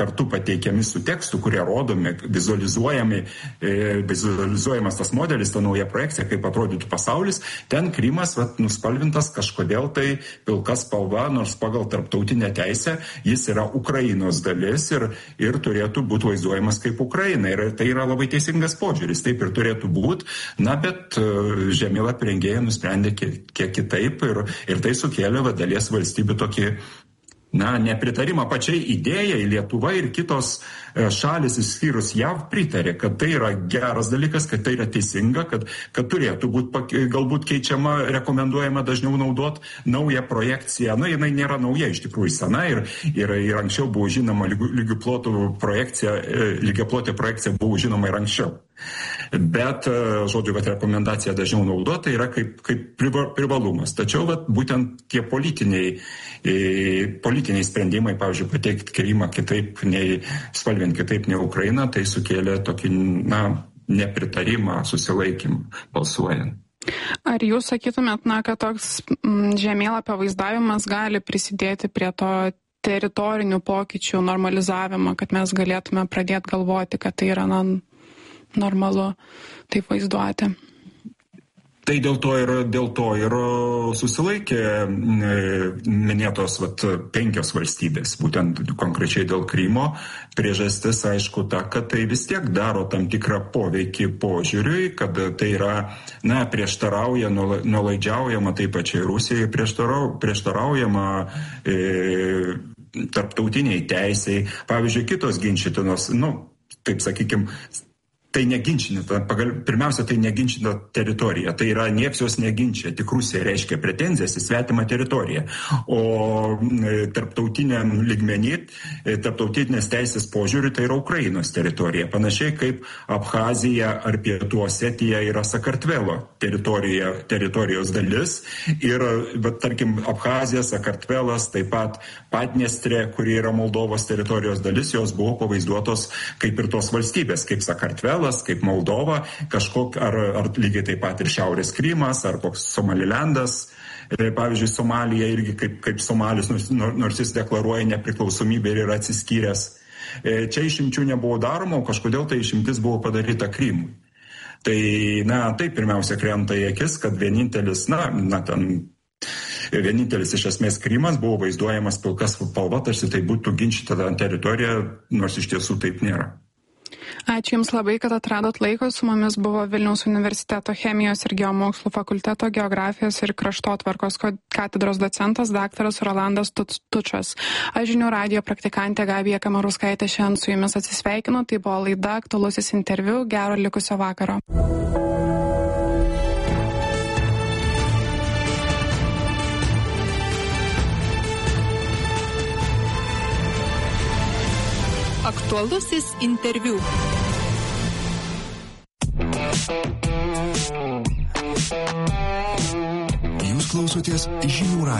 kartu pateikiami su tekstu, kurie rodomi, vizualizuojamas tas modelis, ta nauja projekcija, kaip atrodytų pasaulis, ten Krymas nuspalvintas kažkodėl tai pilka spalva, nors pagal tarptautinę teisę jis yra Ukrainos dalis ir turėtų būti vaizduojamas kaip Ukraina. Ir tai yra labai teisingas požiūris, taip ir turėtų būti, bet žemėlapio rengėjai nusprendė kiek kitaip ir tai sukėlė dalies valstybių tokį nepritarimą pačiai idėjai. Lietuva ir kitos šalis, išskyrus JAV, pritarė, kad tai yra geras dalykas, kad tai yra teisinga, kad turėtų būti galbūt keičiama, rekomenduojama dažniau naudoti naują projekciją. Jinai nėra nauja, iš tikrųjų sena ir anksčiau buvo žinoma lygiaplotė projekcija buvo žinoma ir anksčiau. Bet, žodžiu, kad rekomendacija dažniau naudota yra kaip privalumas. Tačiau būtent tie politiniai sprendimai, pavyzdžiui, pateikti Krymą kitaip spalvinti kitaip nei Ukraina, tai sukėlė tokį, nepritarimą, susilaikymą balsuojant. Ar jūs sakytumėt, kad toks žemėlapio vaizdavimas gali prisidėti prie to teritorinių pokyčių normalizavimo, kad mes galėtume pradėti galvoti, kad tai yra normalu taip vaizduoti? Tai dėl to ir susilaikė minėtos 5 valstybės, būtent konkrečiai dėl Krymo. Priežastis, aišku, ta, kad tai vis tiek daro tam tikrą poveikį požiūriui, kad tai yra, prieštarauja, nuolaidžiaujama taip pačiai Rusijai, prieštaraujama tarptautiniai teisei. Pavyzdžiui, kitos ginčytinos, taip sakykim, tai neginčina, pirmiausia, tai neginčina teritorija. Tai yra, nieks jos neginčia, tik Rusija reiškia pretenzijas į svetimą teritoriją. O tarptautiniam lygmenį, tarptautinės teisės požiūriu, tai yra Ukrainos teritorija. Panašiai kaip Abchazija ar Pietų Osetija yra Sakartvelo teritorijos dalis. Ir, tarkim, Abchazija, Sakartvelas, taip pat Padniestrė, kuri yra Moldovos teritorijos dalis, jos buvo pavaizduotos kaip ir tos valstybės, kaip Sakartvelas, kaip Moldova, ar lygiai taip pat ir Šiaurės Krymas, ar koks Somalilendas. Pavyzdžiui, Somalija irgi kaip Somalis, nors jis deklaruoja nepriklausomybę ir yra atsiskyręs. Čia išimčių nebuvo daroma, o kažkodėl tai išimtis buvo padaryta Krymui. Tai, tai pirmiausia krenta į akis, kad vienintelis iš esmės Krymas buvo vaizduojamas pilkas spalva, tarsi tai būtų ginčyta teritorija, nors iš tiesų taip nėra. Ačiū Jums labai, kad atradot laiko. Su mumis buvo Vilniaus universiteto chemijos ir geomokslų fakulteto geografijos ir kraštotvarkos katedros docentas daktaras Rolandas Tučas. Aš Žinių radijo praktikantė Gabija Kamarauskaitė šiandien su Jumis atsisveikinu. Tai buvo laida Aktualusis interviu. Gero likusio vakaro. Aktualusis interviu. Jūs klausotės Žinių radijo.